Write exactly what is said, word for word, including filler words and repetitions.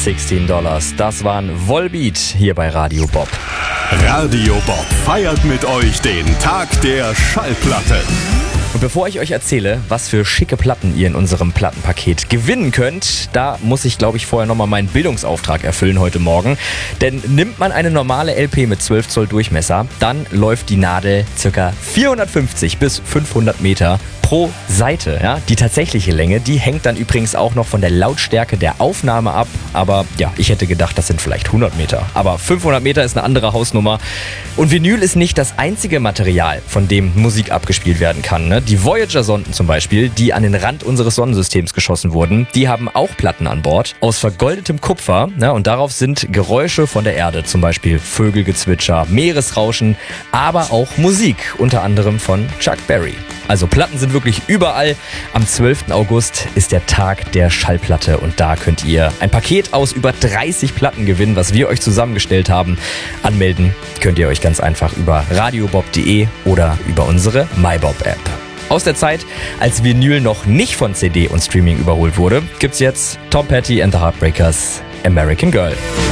sechzehn Dollars. Das waren Volbeat hier bei Radio Bob. Radio Bob feiert mit euch den Tag der Schallplatte. Und bevor ich euch erzähle, was für schicke Platten ihr in unserem Plattenpaket gewinnen könnt, da muss ich, glaube ich, vorher nochmal meinen Bildungsauftrag erfüllen heute Morgen. Denn nimmt man eine normale L P mit zwölf Zoll Durchmesser, dann läuft die Nadel ca. vierhundertfünfzig bis fünfhundert Meter pro Seite. Ja? Die tatsächliche Länge, die hängt dann übrigens auch noch von der Lautstärke der Aufnahme ab. Aber ja, ich hätte gedacht, das sind vielleicht hundert Meter. Aber fünfhundert Meter ist eine andere Hausnummer. Und Vinyl ist nicht das einzige Material, von dem Musik abgespielt werden kann. Ne? Die Voyager-Sonden zum Beispiel, die an den Rand unseres Sonnensystems geschossen wurden, die haben auch Platten an Bord aus vergoldetem Kupfer. Ne? Und darauf sind Geräusche von der Erde, zum Beispiel Vögelgezwitscher, Meeresrauschen, aber auch Musik, unter anderem von Chuck Berry. Also Platten sind wirklich überall. Am zwölften August ist der Tag der Schallplatte und da könnt ihr ein Paket aus über dreißig Platten gewinnen, was wir euch zusammengestellt haben. Anmelden könnt ihr euch ganz einfach über radiobob punkt de oder über unsere MyBob-App. Aus der Zeit, als Vinyl noch nicht von C D und Streaming überholt wurde, gibt's jetzt Tom Petty and the Heartbreakers, American Girl.